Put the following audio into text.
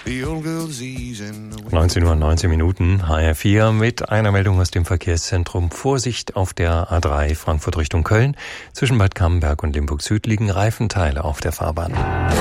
19 Uhr 19 Minuten, HR4 mit einer Meldung aus dem Verkehrszentrum. Vorsicht auf der A3 Frankfurt Richtung Köln. Zwischen Bad Cammenberg und Limburg Süd liegen Reifenteile auf der Fahrbahn.